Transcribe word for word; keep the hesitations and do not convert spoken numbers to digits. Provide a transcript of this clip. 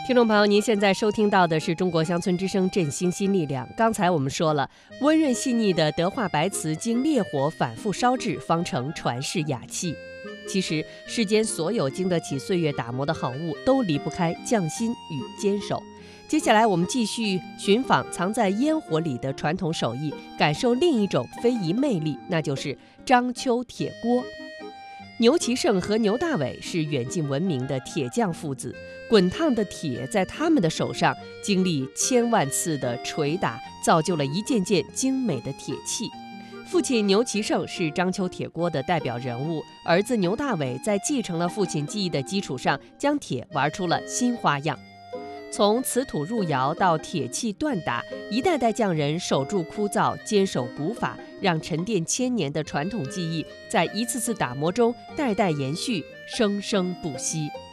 听众朋友，您现在收听到的是中国乡村之声振兴新力量。刚才我们说了，温润细腻的德化白瓷经烈火反复烧制，方成传世雅器。其实，世间所有经得起岁月打磨的好物，都离不开匠心与坚守。接下来，我们继续寻访藏在烟火里的传统手艺，感受另一种非遗魅力，那就是章丘铁锅。牛其胜和牛大伟是远近闻名的铁匠父子，滚烫的铁在他们的手上经历千万次的捶打，造就了一件件精美的铁器。父亲牛其胜是章丘铁锅的代表人物，儿子牛大伟在继承了父亲技艺的基础上，将铁玩出了新花样。从瓷土入窑到铁器锻打，一代代匠人守住枯燥，坚守古法，让沉淀千年的传统技艺在一次次打磨中代代延续，生生不息。